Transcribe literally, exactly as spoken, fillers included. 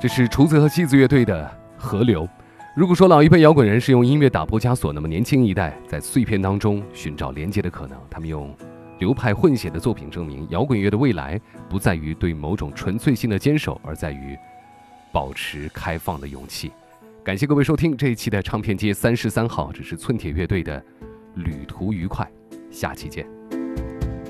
这是厨子和妻子乐队的《河流》。如果说老一辈摇滚人是用音乐打破枷锁，那么年轻一代在碎片当中寻找连接的可能。他们用流派混血的作品证明，摇滚乐的未来不在于对某种纯粹性的坚守，而在于保持开放的勇气。感谢各位收听这一期的唱片街三十三号，这是寸铁乐队的旅途愉快，下期见。